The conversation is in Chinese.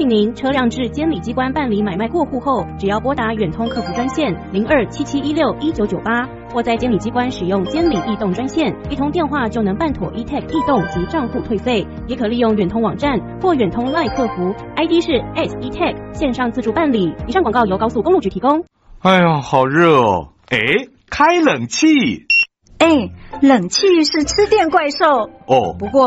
醒您，车辆至监理机关办理买卖过户后，只要拨打远通客服专线0277161998，或在监理机关使用监理易动专线，一通电话就能办妥 eTag 易动及账户退费。也可利用远通网站或远通 LINE 客服 ，ID 是 @eTag 线上自助办理。以上广告由高速公路局提供。 哎呀，好热哦！哎，开冷气。 冷气是吃电怪兽哦， 不过